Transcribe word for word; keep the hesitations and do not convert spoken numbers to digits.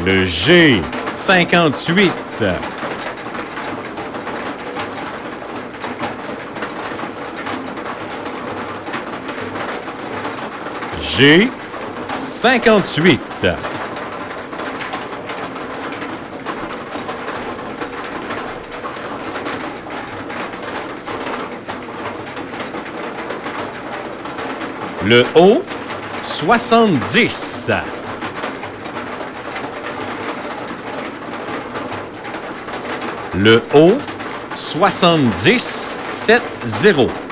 Le G, cinquante-huit. G, cinquante-huit. Le O, soixante-dix. Le O, soixante-dix, sept zéro.